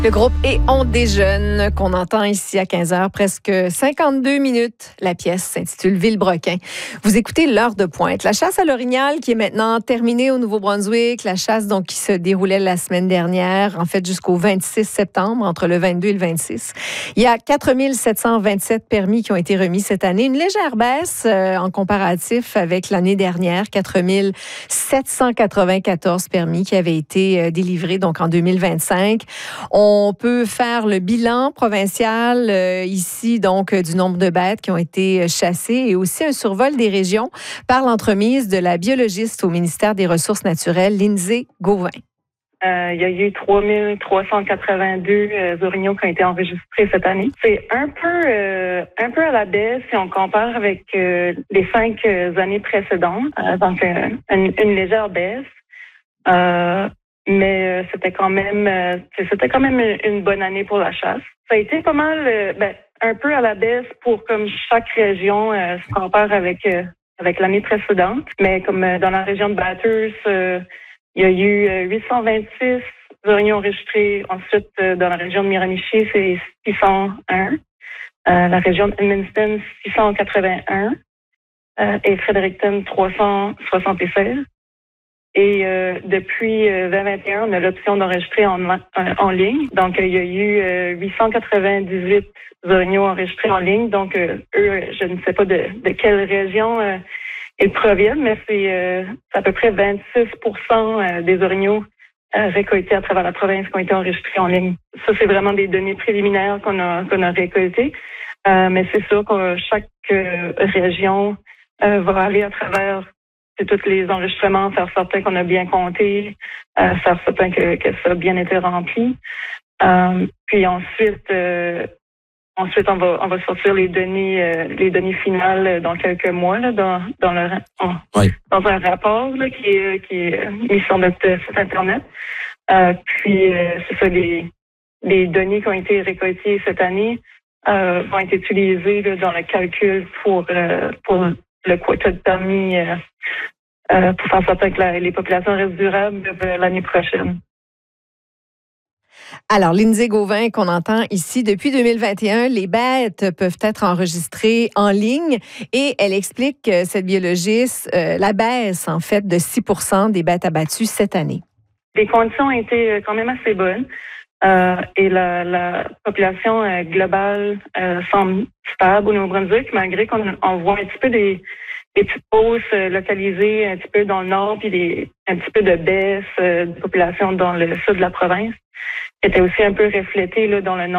Le groupe Et on déjeune qu'on entend ici à 15h, presque 52 minutes. La pièce s'intitule Villebrequin. Vous écoutez l'heure de pointe. La chasse à l'orignal qui est maintenant terminée au Nouveau-Brunswick. La chasse donc qui se déroulait la semaine dernière, en fait jusqu'au 26 septembre, entre le 22 et le 26. Il y a 4 727 permis qui ont été remis cette année. Une légère baisse en comparatif avec l'année dernière. 4 794 permis qui avaient été délivrés donc en 2025. On peut faire le bilan provincial ici, donc, du nombre de bêtes qui ont été chassées et aussi un survol des régions par l'entremise de la biologiste au ministère des Ressources naturelles, Lindsay Gauvin. Il y a eu 3382 orignaux qui ont été enregistrés cette année. C'est un peu à la baisse si on compare avec les 5 années précédentes. Donc, une légère baisse. Mais c'était quand même une bonne année pour la chasse. Ça a été pas mal, un peu à la baisse pour comme chaque région se compare avec l'année précédente. Mais comme dans la région de Bathurst, il y a eu 826 orignaux enregistrés. Ensuite, dans la région de Miramichi, c'est 601. La région de Edmundston, 681. Et Fredericton, 376. Et depuis 2021, on a l'option d'enregistrer en ligne. Donc, il y a eu 898 orignaux enregistrés en ligne. Donc, eux, je ne sais pas de quelle région ils proviennent, mais c'est à peu près 26% des orignaux récoltés à travers la province qui ont été enregistrés en ligne. Ça, c'est vraiment des données préliminaires qu'on a récoltées. Mais c'est sûr que chaque région va aller à travers tous les enregistrements, faire certain qu'on a bien compté, faire certain que ça a bien été rempli. Puis ensuite, on va sortir les données finales dans quelques mois là, dans un rapport là, qui est mis sur notre site internet. Puis c'est ça, les données qui ont été récoltées cette année vont être utilisées là, dans le calcul pour le quota de permis pour faire certain que les populations restent durables l'année prochaine. Alors, Lindsay Gauvin, qu'on entend ici, depuis 2021, les bêtes peuvent être enregistrées en ligne et elle explique, cette biologiste, la baisse, en fait, de 6% des bêtes abattues cette année. Les conditions ont été quand même assez bonnes et la population globale semble stable au Nouveau-Brunswick, malgré qu'on voit un petit peu des petites hausses localisées un petit peu dans le nord, puis un petit peu de baisse de population dans le sud de la province, qui était aussi un peu reflété là, dans le nord.